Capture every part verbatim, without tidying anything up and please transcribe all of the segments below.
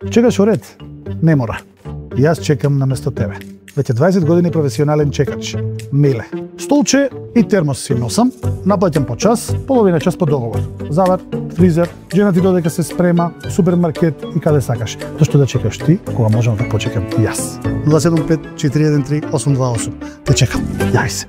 Чекаш во ред? Не мора. Јас чекам наместо тебе. Веќе дваесет години професионален чекач. Миле. Столче и термос си носам, наплаќам по час, половина час по договор. Завар, фризер, жена ти додека се спрема, супермаркет и каде сакаш. Зошто да чекаш ти, кога можам да почекам јас? нула седум пет четири еден три осум два осум. Те чекам. Јави се.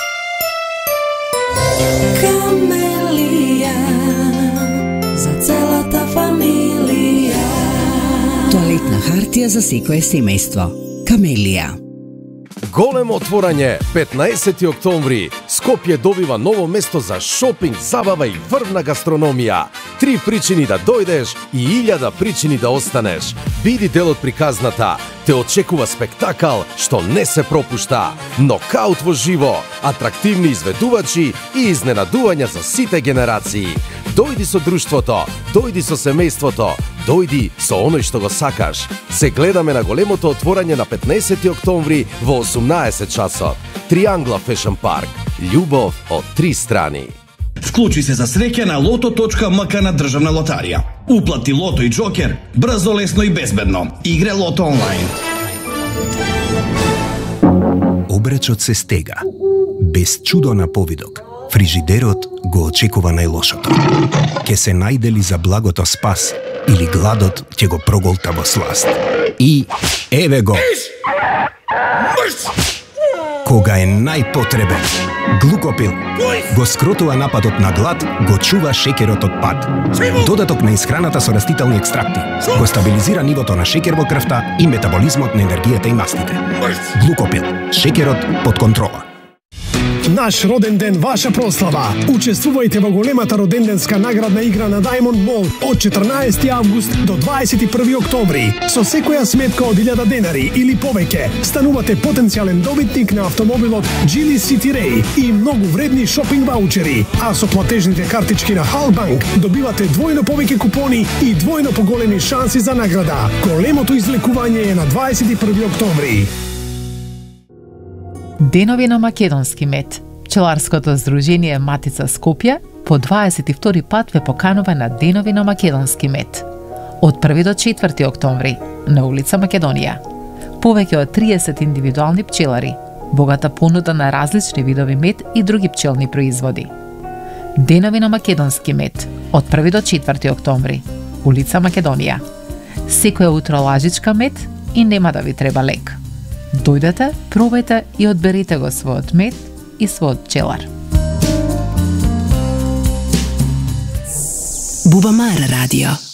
Камелија за целата фамилија. Тоалетна хартија за секое семејство. Камелија. Големо отворање, петнаесети октомври. Скопје добива ново место за шопинг, забава и врвна гастрономија. Три причини да дојдеш и илјада причини да останеш. Биди дел од приказната. Те очекува спектакал што не се пропушта. Нокаут во живо, атрактивни изведувачи и изненадувања за сите генерации. Дојди со друштвото, дојди со семејството, дојди со оној што го сакаш. Се гледаме на големото отворање на петнаесети октомври во осумнаесет часот. Триангла Фешн Парк. Љубов од три страни. Вклучи се за среќа на лото точка ем ка на државна лотарија. Уплати лото и џокер брзо, лесно и безбедно. Игре лото онлайн. Обречот се стега. Без чудо на повидок, фрижидерот го очекува најлошото. Ке се најдели за благото спас или гладот ќе го проголта во сласт. И еве го. Кога е најпотребен, Глукопил го скротува нападот на глад, го чува шеќерот од пад. Додаток на исхраната со растителни екстракти го стабилизира нивото на шеќер во крвта и метаболизмот на енергијата и мастите. Глукопил, шеќерот под контрола. Наш роден ден, ваша прослава. Учествувајте во големата роденденска наградна игра на Diamond Mall од четрнаесети август до дваесет и први октомври. Со секоја сметка од илјада денари или повеќе, станувате потенцијален добитник на автомобилот Geely City Ray и многу вредни шопинг ваучери. А со платежните картички на Halkbank добивате двојно повеќе купони и двојно поголеми шанси за награда. Големото излекување е на дваесет и први октомври. Денови на македонски мед. Пчеларското здружение Матица Скопје по дваесет и втори пат ве поканува на Денови на македонски мед. Од први до четврти октомври на улица Македонија. Повеќе од триесет индивидуални пчелари, богата понуда на различни видови мед и други пчелни производи. Денови на македонски мед од први до четврти октомври, улица Македонија. Секоја утро лажичка мед и нема да ви треба лек. Дојдете, пробајте и одберете го својот мед и својот пчелар. Бубамара радио.